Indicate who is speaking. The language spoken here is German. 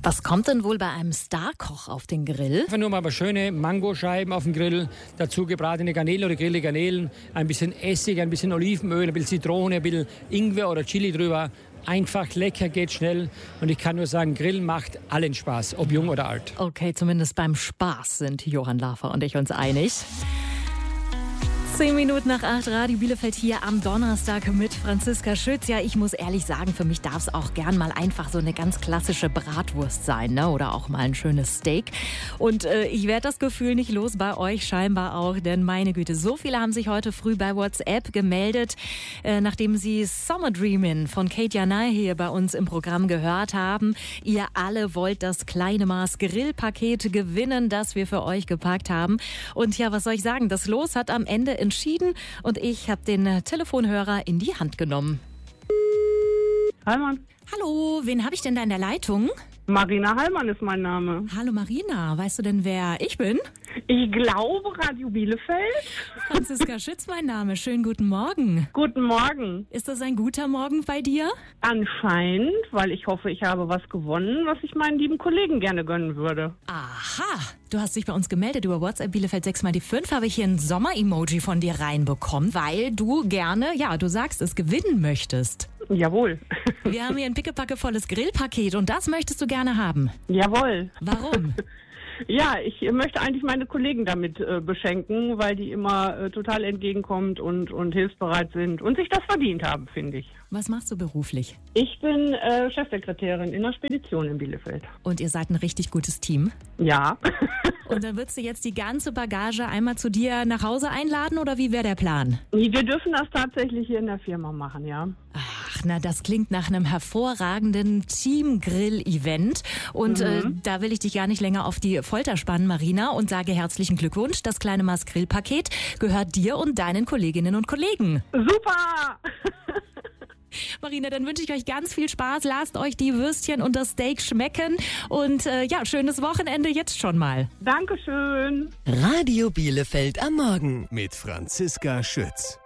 Speaker 1: Was kommt denn wohl bei einem Starkoch auf den Grill?
Speaker 2: Einfach nur mal schöne Mangoscheiben auf den Grill, dazu gebratene Garnelen oder gegrillte Garnelen, ein bisschen Essig, ein bisschen Olivenöl, ein bisschen Zitrone, ein bisschen Ingwer oder Chili drüber. Einfach, lecker, geht schnell und ich kann nur sagen, Grillen macht allen Spaß, ob jung oder alt.
Speaker 1: Okay, zumindest beim Spaß sind Johann Lafer und ich uns einig. 10 Minuten nach 8, Radio Bielefeld hier am Donnerstag mit Franziska Schütz. Ja, ich muss ehrlich sagen, für mich darf es auch gern mal einfach so eine ganz klassische Bratwurst sein, ne? Oder auch mal ein schönes Steak. Und ich werde das Gefühl nicht los, bei euch scheinbar auch, denn meine Güte, so viele haben sich heute früh bei WhatsApp gemeldet, nachdem sie Summer Dreamin' von Kate Janai hier bei uns im Programm gehört haben. Ihr alle wollt das kleine Maß Grillpaket gewinnen, das wir für euch gepackt haben. Und ja, was soll ich sagen, das Los hat am Ende entschieden und ich habe den Telefonhörer in die Hand genommen.
Speaker 3: Hallmann.
Speaker 1: Hallo, wen habe ich denn da in der Leitung?
Speaker 3: Marina Hallmann ist mein Name.
Speaker 1: Hallo Marina, weißt du denn, wer ich bin?
Speaker 3: Ich glaube Radio Bielefeld.
Speaker 1: Franziska Schütz mein Name, schönen guten Morgen.
Speaker 3: Guten Morgen.
Speaker 1: Ist das ein guter Morgen bei dir?
Speaker 3: Anscheinend, weil ich hoffe, ich habe was gewonnen, was ich meinen lieben Kollegen gerne gönnen würde.
Speaker 1: Aha, du hast dich bei uns gemeldet über WhatsApp Bielefeld 6x5, habe ich hier ein Sommer-Emoji von dir reinbekommen, weil du gerne, ja, du sagst es, gewinnen möchtest.
Speaker 3: Jawohl.
Speaker 1: Wir haben hier ein pickepackevolles Grillpaket und das möchtest du gerne haben.
Speaker 3: Jawohl.
Speaker 1: Warum?
Speaker 3: Ja, ich möchte eigentlich meine Kollegen damit beschenken, weil die immer total entgegenkommt und hilfsbereit sind und sich das verdient haben, finde ich.
Speaker 1: Was machst du beruflich?
Speaker 3: Ich bin Chefsekretärin in einer Spedition in Bielefeld.
Speaker 1: Und ihr seid ein richtig gutes Team?
Speaker 3: Ja.
Speaker 1: Und dann würdest du jetzt die ganze Bagage einmal zu dir nach Hause einladen oder wie wäre der Plan?
Speaker 3: Wir dürfen das tatsächlich hier in der Firma machen, ja.
Speaker 1: Ach, na, das klingt nach einem hervorragenden Team-Grill-Event. Und da will ich dich gar nicht länger auf die Folter spannen, Marina, und sage herzlichen Glückwunsch. Das kleine Maß Grillpaket gehört dir und deinen Kolleginnen und Kollegen.
Speaker 3: Super!
Speaker 1: Marina, dann wünsche ich euch ganz viel Spaß. Lasst euch die Würstchen und das Steak schmecken. Und ja, schönes Wochenende jetzt schon mal.
Speaker 3: Dankeschön.
Speaker 4: Radio Bielefeld am Morgen mit Franziska Schütz.